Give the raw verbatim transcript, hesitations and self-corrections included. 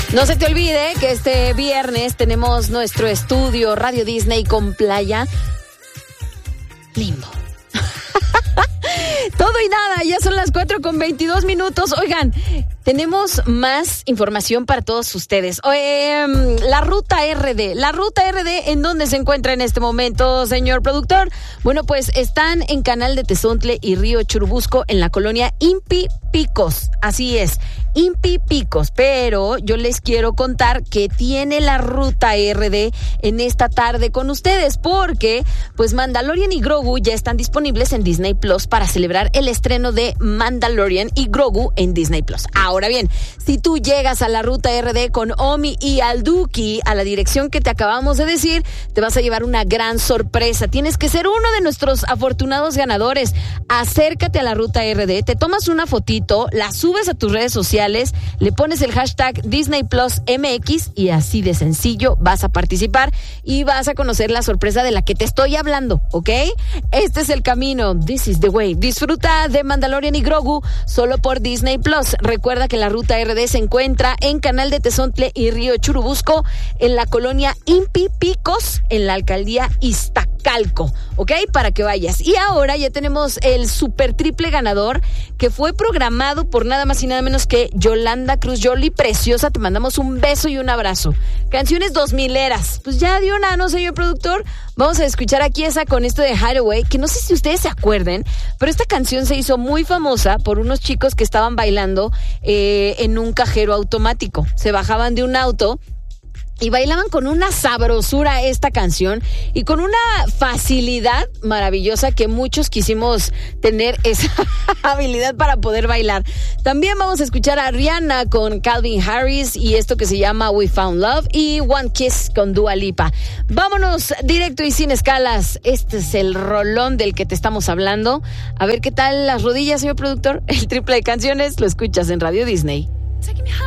No se te olvide que este viernes tenemos nuestro estudio Radio Disney con playa Limbo. Todo y nada, ya son las cuatro con veintidós minutos. Oigan, tenemos más información para todos ustedes. Eh, la Ruta R D. La Ruta R D, ¿en dónde se encuentra en este momento, señor productor? Bueno, pues están en Canal de Tezontle y Río Churubusco, en la colonia Impi Picos. Así es, Impi Picos. Pero yo les quiero contar que tiene la Ruta R D en esta tarde con ustedes, porque pues Mandalorian y Grogu ya están disponibles en Disney Plus para celebrar el estreno de Mandalorian y Grogu en Disney Plus. Ahora bien, si tú llegas a la Ruta R D con Omi y Alduki a la dirección que te acabamos de decir, te vas a llevar una gran sorpresa. Tienes que ser uno de nuestros afortunados ganadores. Acércate a la Ruta R D, te tomas una fotito, la subes a tus redes sociales, le pones el hashtag Disney Plus M X y así de sencillo vas a participar y vas a conocer la sorpresa de la que te estoy hablando, ¿ok? Este es el camino. This is the way. Disfruta de Mandalorian y Grogu solo por Disney Plus. Recuerda que la Ruta R D se encuentra en Canal de Tezontle y Río Churubusco, en la colonia Impi Picos, en la alcaldía Iztacalco, ¿ok? Para que vayas. Y ahora ya tenemos el super triple ganador que fue programado por nada más y nada menos que Yolanda Cruz. Yoli, preciosa, te mandamos un beso y un abrazo. Canciones dos mileras. Pues ya dio una, ¿no, señor productor? Vamos a escuchar aquí esa con esto de Hideaway, que no sé si ustedes se acuerden, pero esta canción se hizo muy famosa por unos chicos que estaban bailando eh, en un cajero automático. Se bajaban de un auto y bailaban con una sabrosura esta canción y con una facilidad maravillosa que muchos quisimos tener esa habilidad para poder bailar. También vamos a escuchar a Rihanna con Calvin Harris y esto que se llama We Found Love y One Kiss con Dua Lipa. Vámonos directo y sin escalas. Este es el rolón del que te estamos hablando. A ver qué tal las rodillas, señor productor. El triple de canciones lo escuchas en Radio Disney.